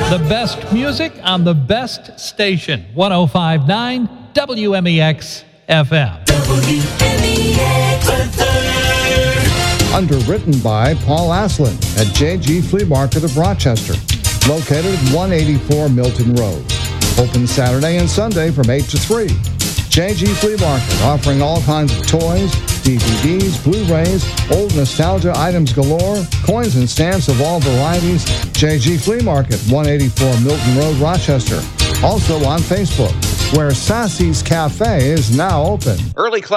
The best music on the best station, 105.9 WMEX FM. Underwritten by Paul Aslin at JG Flea Market of Rochester, located at 184 Milton Road. Open Saturday and Sunday from 8 to 3. JG Flea Market, offering all kinds of toys, DVDs, Blu-rays, old nostalgia items galore, coins and stamps of all varieties. JG Flea Market, 184 Milton Road, Rochester. Also on Facebook, where Sassy's Cafe is now open. Early class